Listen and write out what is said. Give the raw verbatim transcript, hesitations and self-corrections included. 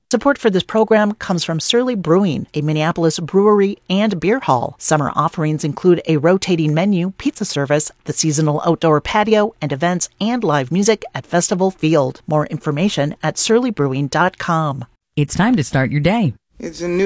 Support for this program comes from Surly Brewing, a Minneapolis brewery and beer hall. Summer offerings include a rotating menu, pizza service, the seasonal outdoor patio, and events and live music at Festival Field. More information at surly brewing dot com. It's time to start your day. It's a new